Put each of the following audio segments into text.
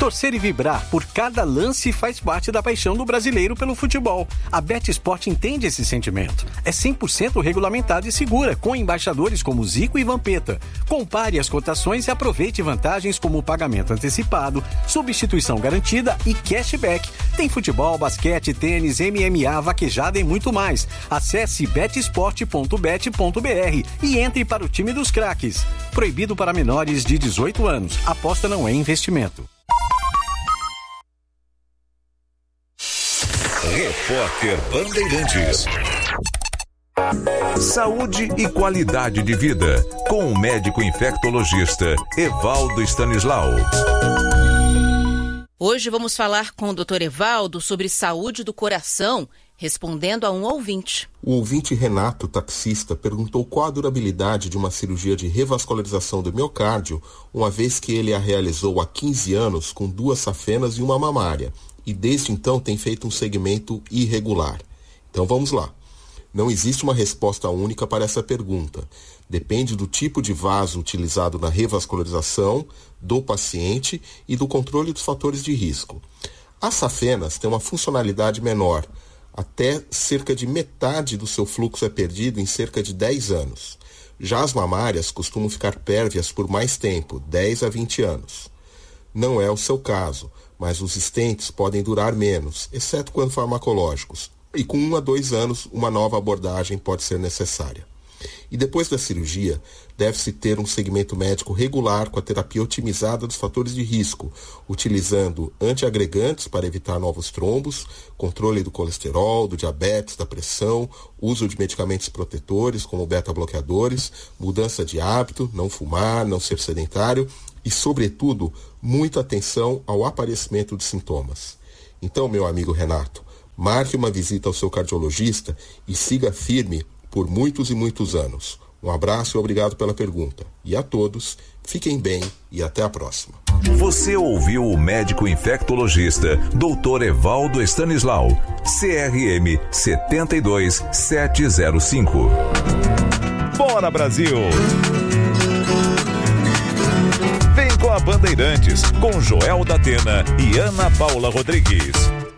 Torcer e vibrar por cada lance faz parte da paixão do brasileiro pelo futebol. A BetSport entende esse sentimento. É 100% regulamentada e segura, com embaixadores como Zico e Vampeta. Compare as cotações e aproveite vantagens como pagamento antecipado, substituição garantida e cashback. Tem futebol, basquete, tênis, MMA, vaquejada e muito mais. Acesse betsport.bet.br e entre para o time dos craques. Proibido para menores de 18 anos. Aposta não é investimento. Repórter Bandeirantes. Saúde e qualidade de vida, com o médico infectologista Evaldo Stanislau. Hoje vamos falar com o Dr. Evaldo sobre saúde do coração, respondendo a um ouvinte. O ouvinte Renato, taxista, perguntou qual a durabilidade de uma cirurgia de revascularização do miocárdio, uma vez que ele a realizou há 15 anos com 2 safenas e uma mamária, e desde então tem feito um segmento irregular. Então vamos lá. Não existe uma resposta única para essa pergunta. Depende do tipo de vaso utilizado na revascularização, do paciente e do controle dos fatores de risco. As safenas têm uma funcionalidade menor. Até cerca de metade do seu fluxo é perdido em cerca de 10 anos. Já as mamárias costumam ficar pérvias por mais tempo, 10 a 20 anos. Não é o seu caso, mas os stents podem durar menos, exceto quando farmacológicos. E com 1 a 2 anos, uma nova abordagem pode ser necessária. E depois da cirurgia, deve-se ter um segmento médico regular com a terapia otimizada dos fatores de risco, utilizando antiagregantes para evitar novos trombos, controle do colesterol, do diabetes, da pressão, uso de medicamentos protetores como beta-bloqueadores, mudança de hábito, não fumar, não ser sedentário e, sobretudo, muita atenção ao aparecimento de sintomas. Então, meu amigo Renato, marque uma visita ao seu cardiologista e siga firme por muitos e muitos anos. Um abraço e obrigado pela pergunta. E a todos, fiquem bem e até a próxima. Você ouviu o médico infectologista Dr. Evaldo Stanislau, CRM 72705. Bora, Brasil! Vem com a Bandeirantes, com Joel da Atena e Ana Paula Rodrigues.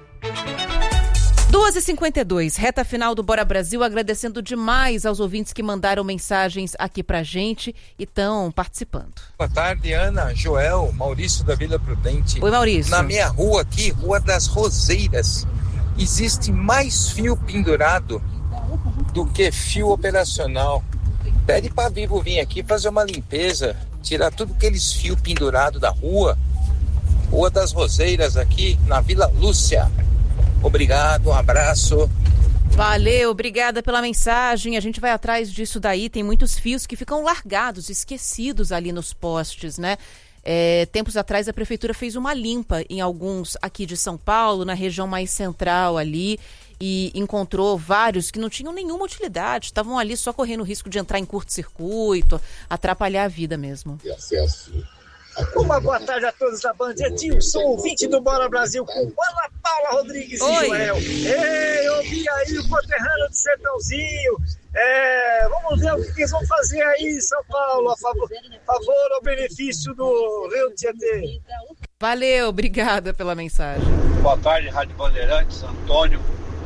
2h52, reta final do Bora Brasil, agradecendo demais aos ouvintes que mandaram mensagens aqui pra gente e estão participando. Boa tarde, Ana, Joel, Maurício da Vila Prudente. Oi, Maurício. Na minha rua aqui, Rua das Roseiras, existe mais fio pendurado do que fio operacional. Pede pra Vivo vir aqui fazer uma limpeza, tirar tudo aqueles fios pendurados da rua. Rua das Roseiras aqui, na Vila Lúcia. Obrigado, um abraço. Valeu, obrigada pela mensagem. A gente vai atrás disso daí. Tem muitos fios que ficam largados, esquecidos ali nos postes, né? Tempos atrás a prefeitura fez uma limpa em alguns aqui de São Paulo, na região mais central ali, e encontrou vários que não tinham nenhuma utilidade, estavam ali só correndo o risco de entrar em curto-circuito, atrapalhar a vida mesmo. Uma boa tarde a todos da Band. Edilson, ouvinte do Bora Brasil, com Ana Paula Rodrigues e Joel. Ei, eu vi aí o conterrâneo do Sertãozinho. Vamos ver o que eles vão fazer aí em São Paulo, a favor ou benefício do Rio Tietê. Valeu, obrigada pela mensagem. Boa tarde, Rádio Bandeirantes, Antônio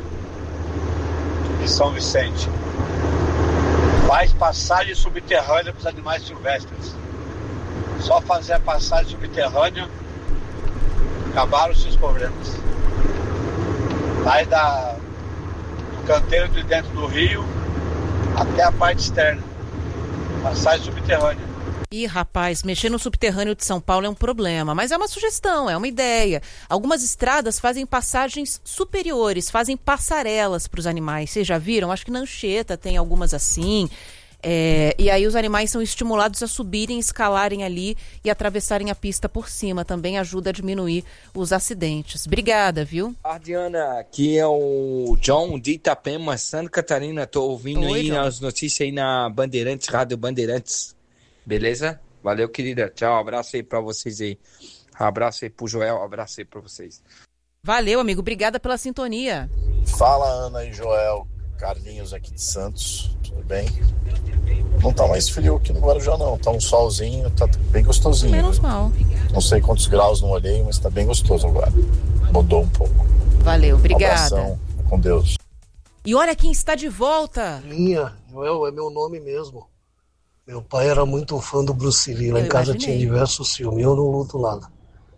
de São Vicente. Faz passagem subterrânea para os animais silvestres. Só fazer a passagem subterrânea, acabaram-se os problemas. Sai do canteiro de dentro do rio até a parte externa. Passagem subterrânea. Ih, rapaz, mexer no subterrâneo de São Paulo é um problema, mas é uma sugestão, é uma ideia. Algumas estradas fazem passagens superiores, fazem passarelas para os animais. Vocês já viram? Acho que na Anchieta tem algumas assim. E aí os animais são estimulados a subirem, escalarem ali e atravessarem a pista por cima. Também ajuda a diminuir os acidentes. Obrigada, viu? Diana, aqui é o John de Itapema, Santa Catarina. Tô ouvindo aí as notícias aí na Bandeirantes, Rádio Bandeirantes. Beleza? Valeu, querida. Tchau, abraço aí pra vocês aí. Abraço aí pro Joel, abraço aí pra vocês. Valeu, amigo. Obrigada pela sintonia. Fala, Ana e Joel. Carlinhos aqui de Santos, tudo bem? Não tá mais frio aqui no Guarujá, não. Tá um solzinho, tá bem gostosinho. Menos mal. Não sei quantos graus, não olhei, mas tá bem gostoso agora. Mudou um pouco. Valeu, obrigada. Abração, com Deus. E olha quem está de volta. Joel, é meu nome mesmo. Meu pai era muito fã do Bruce Lee. Lá em casa tinha diversos filmes. Eu não luto nada.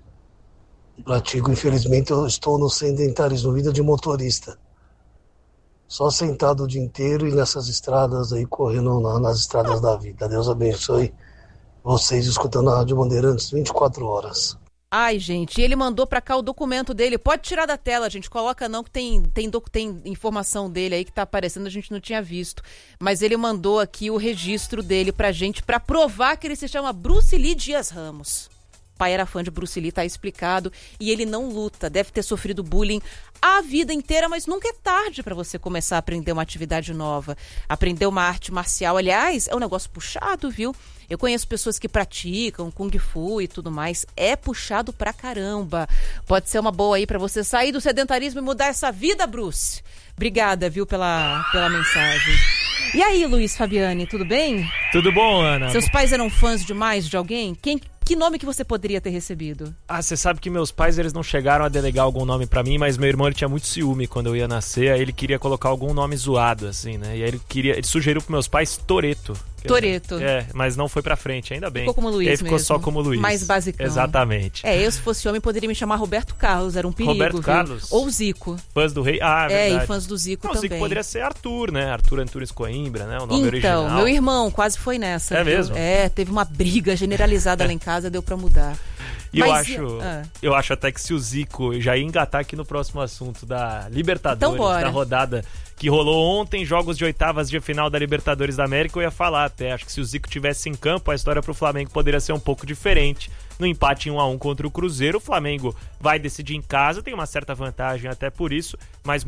Pratico, infelizmente, eu estou no sedentarismo, vida de motorista. Só sentado o dia inteiro e nessas estradas aí, correndo nas estradas da vida. Deus abençoe vocês escutando a Rádio Bandeirantes 24 horas. Ai, gente, ele mandou pra cá o documento dele. Pode tirar da tela, gente. Coloca não, que tem informação dele aí que tá aparecendo, a gente não tinha visto. Mas ele mandou aqui o registro dele pra gente, pra provar que ele se chama Bruce Lee Dias Ramos. O pai era fã de Bruce Lee, tá explicado. E ele não luta, deve ter sofrido bullying a vida inteira, mas nunca é tarde pra você começar a aprender uma atividade nova. Aprender uma arte marcial, aliás, é um negócio puxado, viu? Eu conheço pessoas que praticam Kung Fu e tudo mais. É puxado pra caramba. Pode ser uma boa aí pra você sair do sedentarismo e mudar essa vida, Bruce. Obrigada, viu, pela mensagem. E aí, Luiz Fabiani, tudo bem? Tudo bom, Ana? Seus pais eram fãs demais de alguém? Que nome que você poderia ter recebido? Você sabe que meus pais, eles não chegaram a delegar algum nome pra mim, mas meu irmão, ele tinha muito ciúme quando eu ia nascer, aí ele queria colocar algum nome zoado, assim, né? E aí ele sugeriu pros meus pais Toretto. Toretto. Mas não foi pra frente, ainda bem. Ficou como Luiz mesmo. Ficou só como Luiz. Mais basicão. Exatamente. Eu, se fosse homem, poderia me chamar Roberto Carlos, era um perigo, Roberto Carlos? Ou Zico. Fãs do rei? Verdade. E fãs do Zico também. O Zico poderia ser Arthur, né? Arthur Antunes Coimbra, né? O nome original. Então, meu irmão quase foi nessa. É mesmo? Teve uma briga generalizada lá em casa, deu pra mudar. E eu acho até que se o Zico já ia engatar aqui no próximo assunto da Libertadores, da rodada que rolou ontem, jogos de oitavas de final da Libertadores da América, eu ia falar até. Acho que se o Zico tivesse em campo, a história pro Flamengo poderia ser um pouco diferente. No empate em 1-1 contra o Cruzeiro, o Flamengo vai decidir em casa, tem uma certa vantagem até por isso, mas